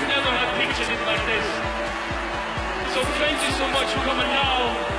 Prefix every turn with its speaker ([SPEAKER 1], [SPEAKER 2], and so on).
[SPEAKER 1] never had pictures it like this. So thank you so much for coming now.